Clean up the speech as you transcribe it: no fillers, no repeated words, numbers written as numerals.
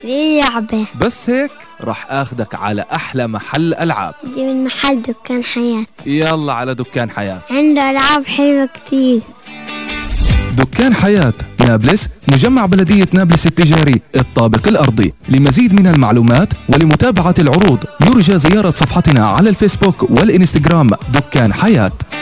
دي لعبة. بس هيك رح اخدك على احلى محل العاب. دي من محل دكان حياة. يلا على دكان حياة، عنده ألعاب حلوة كتير. دكان حياة نابلس، مجمع بلدية نابلس التجاري الطابق الأرضي. لمزيد من المعلومات ولمتابعة العروض يرجى زيارة صفحتنا على الفيسبوك والإنستغرام دكان حياة.